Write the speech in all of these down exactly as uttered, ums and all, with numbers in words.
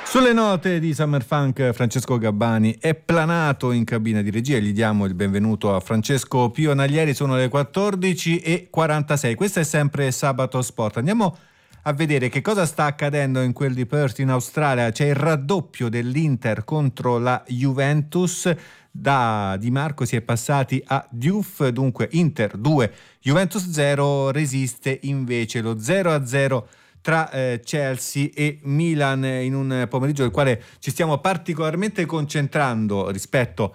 Sulle note di Summer Funk, Francesco Gabbani è planato in cabina di regia. Gli diamo il benvenuto a Francesco Pio Naglieri. Sono le quattordici e quarantasei. Questo è sempre Sabato Sport. Andiamo a vedere che cosa sta accadendo in quel di Perth in Australia. C'è il raddoppio dell'Inter contro la Juventus. Da Di Marco si è passati a Diouf, dunque Inter due, Juventus zero. Resiste invece lo zero a zero tra eh, Chelsea e Milan in un pomeriggio del quale ci stiamo particolarmente concentrando rispetto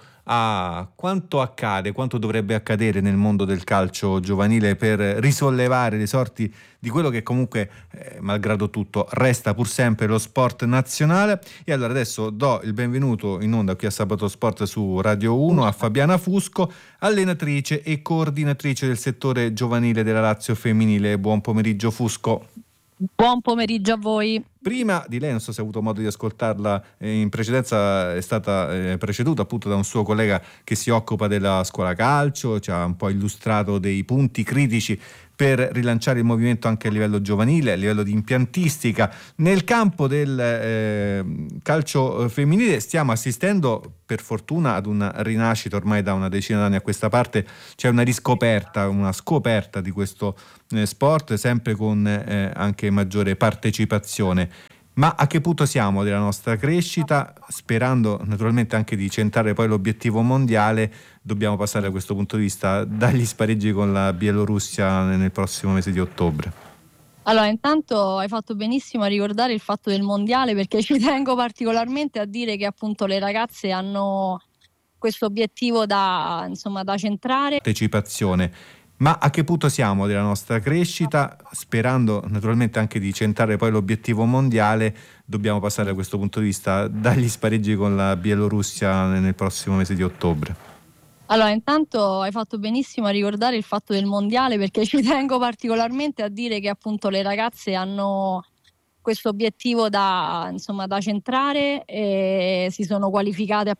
a quanto accade, quanto dovrebbe accadere nel mondo del calcio giovanile per risollevare le sorti di quello che comunque, eh, malgrado tutto, resta pur sempre lo sport nazionale. E allora adesso do il benvenuto in onda qui a Sabato Sport su Radio uno a Fabiana Fusco, allenatrice e coordinatrice del settore giovanile della Lazio femminile. Buon pomeriggio Fusco. Buon pomeriggio a voi. Prima di lei, non so se ha avuto modo di ascoltarla eh, in precedenza, è stata eh, preceduta appunto da un suo collega che si occupa della scuola calcio, ci ha un po' illustrato dei punti critici per rilanciare il movimento anche a livello giovanile, a livello di impiantistica. Nel campo del eh, calcio femminile stiamo assistendo per fortuna ad una rinascita ormai da una decina d'anni a questa parte. C'è una riscoperta, una scoperta di questo eh, sport, sempre con eh, anche maggiore partecipazione. Ma a che punto siamo della nostra crescita? Sperando naturalmente anche di centrare poi l'obiettivo mondiale, dobbiamo passare da questo punto di vista dagli spareggi con la Bielorussia nel prossimo mese di ottobre. Allora, intanto hai fatto benissimo a ricordare il fatto del mondiale, perché ci tengo particolarmente a dire che appunto le ragazze hanno questo obiettivo da, insomma, da centrare. Partecipazione. Ma a che punto siamo della nostra crescita? Sperando naturalmente anche di centrare poi l'obiettivo mondiale, dobbiamo passare da questo punto di vista dagli spareggi con la Bielorussia nel prossimo mese di ottobre. Allora, intanto hai fatto benissimo a ricordare il fatto del mondiale, perché ci tengo particolarmente a dire che appunto le ragazze hanno questo obiettivo da, insomma, da centrare e si sono qualificate